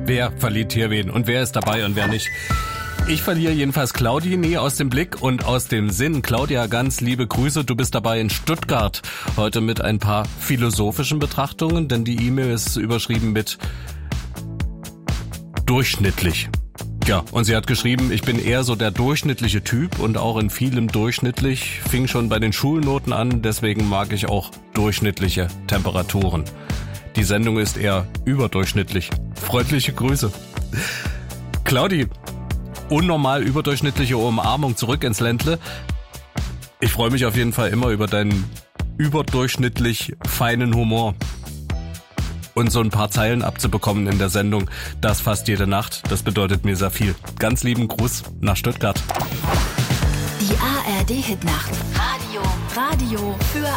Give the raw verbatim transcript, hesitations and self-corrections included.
Wer verliert hier wen und wer ist dabei und wer nicht? Ich verliere jedenfalls Claudi nie aus dem Blick und aus dem Sinn. Claudia, ganz liebe Grüße. Du bist dabei in Stuttgart. Heute mit ein paar philosophischen Betrachtungen, denn die E-Mail ist überschrieben mit durchschnittlich. Ja, und sie hat geschrieben, ich bin eher so der durchschnittliche Typ und auch in vielem durchschnittlich. Fing schon bei den Schulnoten an, deswegen mag ich auch durchschnittliche Temperaturen. Die Sendung ist eher überdurchschnittlich. Freundliche Grüße. Claudi, unnormal überdurchschnittliche Umarmung zurück ins Ländle. Ich freue mich auf jeden Fall immer über deinen überdurchschnittlich feinen Humor. Und so ein paar Zeilen abzubekommen in der Sendung, das fast jede Nacht, das bedeutet mir sehr viel. Ganz lieben Gruß nach Stuttgart. Die A R D-Hitnacht. Radio. Radio für